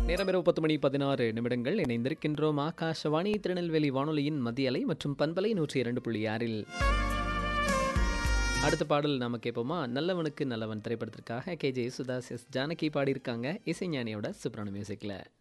நேரம் இரவு 10:16 இணைந்திருக்கின்றோம். ஆகாஷவாணி திருநெல்வேலி வானொலியின் மத்திய அலை மற்றும் பண்பலை 102.6 அடுத்த பாடல் நாம கேட்போமா? நல்லவனுக்கு நல்லவன் திரைப்படத்திற்காக KJ யேசுதாஸ், எஸ் ஜானகி பாடியிருக்காங்க. இசைஞானியோட சூப்பரான மியூசிக்ல.